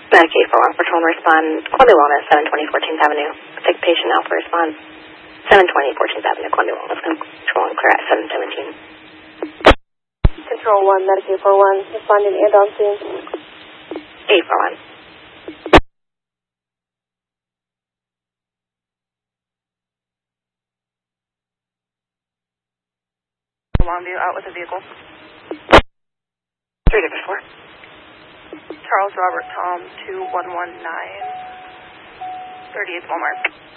Medicaid for patrol and respond. Columbia Wellness, 720 14th Avenue. Take patient out for response. 720 14th Avenue, Columbia Wellness. Control and clear at 717. Control 1, Medicaid 41, responding and on scene. 841. Longview out with a vehicle. 354. Charles Robert Tom 2119, 38th Walmart.